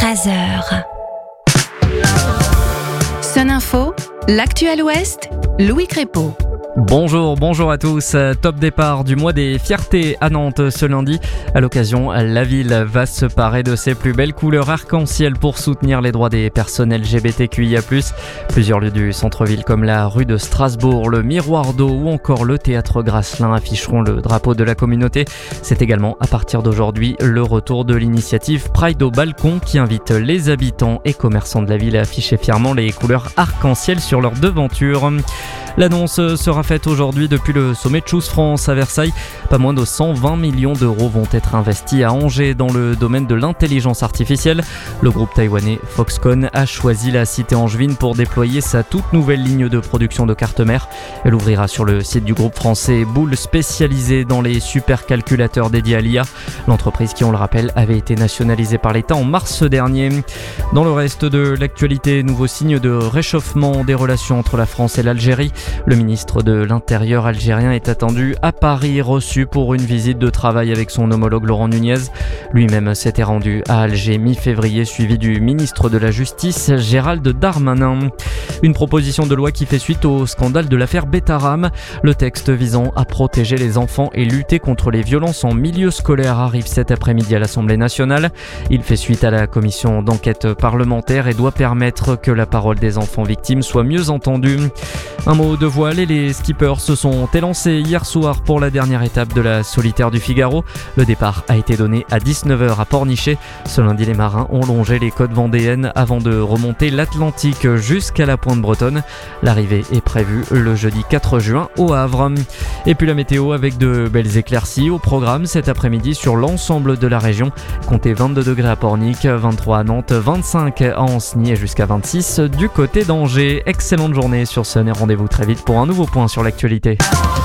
13h. Sun Info, l'actuel Ouest, Louis Crépeau. Bonjour à tous. Top départ du mois des fiertés à Nantes ce lundi. À l'occasion, la ville va se parer de ses plus belles couleurs arc-en-ciel pour soutenir les droits des personnes LGBTQIA+. Plusieurs lieux du centre-ville comme la rue de Strasbourg, le Miroir d'eau ou encore le théâtre Grasselin afficheront le drapeau de la communauté. C'est également à partir d'aujourd'hui le retour de l'initiative Pride au balcon qui invite les habitants et commerçants de la ville à afficher fièrement les couleurs arc-en-ciel sur leur devanture. L'annonce sera faite aujourd'hui depuis le sommet de Choose France à Versailles. Pas moins de 120 millions d'euros vont être investis à Angers dans le domaine de l'intelligence artificielle. Le groupe taïwanais Foxconn a choisi la cité angevine pour déployer sa toute nouvelle ligne de production de cartes mères. Elle ouvrira sur le site du groupe français Boule, spécialisé dans les supercalculateurs dédiés à l'IA. L'entreprise qui, on le rappelle, avait été nationalisée par l'État en mars dernier. Dans le reste de l'actualité, nouveau signe de réchauffement des relations entre la France et l'Algérie. Le ministre de l'Intérieur algérien est attendu à Paris, reçu pour une visite de travail avec son homologue Laurent Nunez. Lui-même s'était rendu à Alger mi-février, suivi du ministre de la Justice Gérald Darmanin. Une proposition de loi qui fait suite au scandale de l'affaire Betaram. Le texte visant à protéger les enfants et lutter contre les violences en milieu scolaire arrive cet après-midi à l'Assemblée nationale. Il fait suite à la commission d'enquête parlementaire et doit permettre que la parole des enfants victimes soit mieux entendue. Un mot de voile et les skippers se sont élancés hier soir pour la dernière étape de la solitaire du Figaro. Le départ a été donné à 19h à Pornichet. Ce lundi, les marins ont longé les côtes vendéennes avant de remonter l'Atlantique jusqu'à la pointe bretonne. L'arrivée est prévue le jeudi 4 juin au Havre. Et puis la météo avec de belles éclaircies au programme cet après-midi sur l'ensemble de la région. Comptez 22 degrés à Pornic, 23 à Nantes, 25 à Ancenis et jusqu'à 26 du côté d'Angers. Excellente journée sur Sun et rendez-vous très vite pour un nouveau point sur l'actualité.